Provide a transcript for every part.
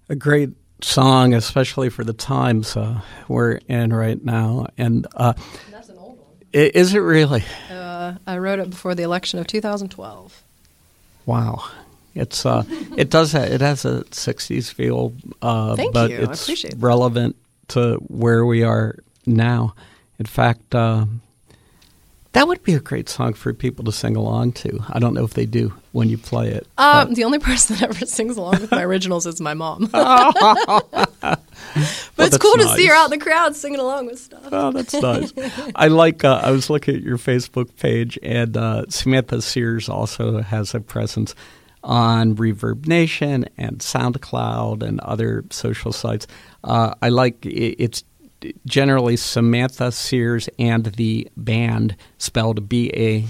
A great song, especially for the times we're in right now. And That's an old one. Is it really? I wrote it before the election of 2012. Wow. It has a 60s feel, Thank but you. I it's appreciate that. relevant to where we are now. In fact, that would be a great song for people to sing along to. I don't know if they do when you play it. The only person that ever sings along with my originals is my mom. But it's cool to see her out in the crowd singing along with stuff. Oh, that's nice. I was looking at your Facebook page, and Samantha Sears also has a presence on Reverb Nation and SoundCloud and other social sites. I like it's generally Samantha Sears and the band, spelled Banned.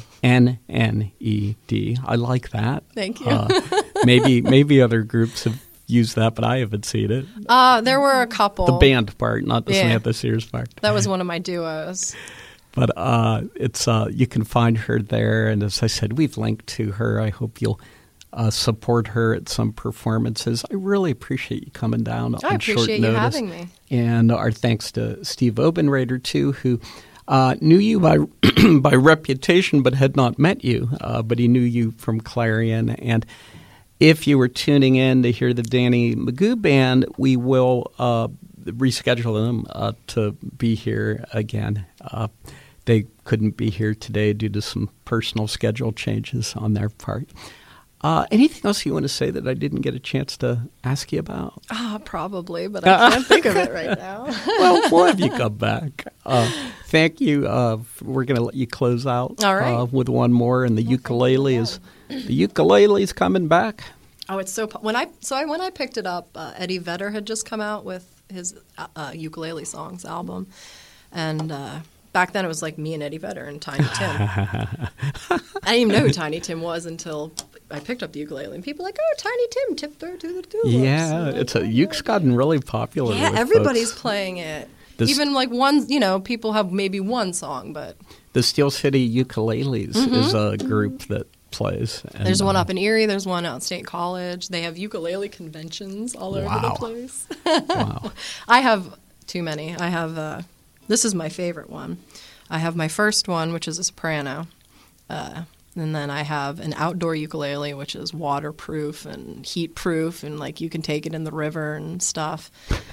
I like that. Thank you. Maybe other groups have used that, but I haven't seen it. There were a couple. The band part, not the Samantha Sears part. That was one of my duos. But it's you can find her there, and as I said, we've linked to her. I hope you'll support her at some performances. I really appreciate you coming down on short notice. I appreciate you having me. And our thanks to Steve Obenrader, too, who knew you by by reputation but had not met you, but he knew you from Clarion. And if you were tuning in to hear the Danny Magoo Band, we will reschedule them to be here again. They couldn't be here today due to some personal schedule changes on their part. Anything else you want to say that I didn't get a chance to ask you about? Probably, but I can't think of it right now. Well, we'll have you come back. Thank you. We're going to let you close out with one more, and the ukulele's coming back. Oh, it's so when I picked it up, Eddie Vedder had just come out with his ukulele songs album, and back then it was like me and Eddie Vedder and Tiny Tim. I didn't even know who Tiny Tim was until I picked up the ukulele, and people were like, "Oh, Tiny Tim, tiptoe to the tulips." Yeah, uke's gotten really popular. Yeah, with everybody's folks. playing it. Even like one, people have maybe one song, but the Steel City Ukuleles is a group that plays. And, there's one up in Erie. There's one out State College. They have ukulele conventions all over the place. Wow. I have too many. I have this is my favorite one. I have my first one, which is a soprano. And then I have an outdoor ukulele, which is waterproof and heat-proof, and like you can take it in the river and stuff.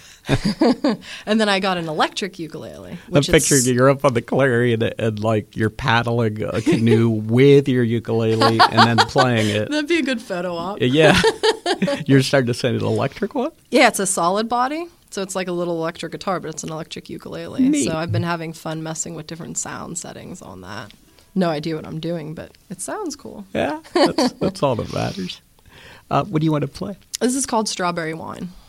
And then I got an electric ukulele. I'm picturing you're up on the Clarion and like you're paddling a canoe with your ukulele and then playing it. That'd be a good photo op. Yeah. You're starting to send an electric one? Yeah, it's a solid body. So it's like a little electric guitar, but it's an electric ukulele. Neat. So I've been having fun messing with different sound settings on that. No idea what I'm doing, but it sounds cool. Yeah, that's all that matters. What do you want to play? This is called Strawberry Wine.